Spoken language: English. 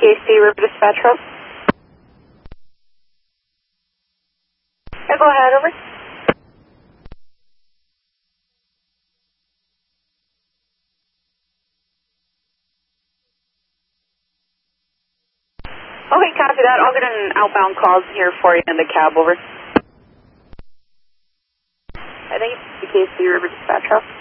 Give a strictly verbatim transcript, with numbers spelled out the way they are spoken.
C River Dispatch Hub. Yeah, go ahead, over. Okay, copy that. I'll get an outbound call here for you in the cab, over. I think it's the K C River Dispatch Hub.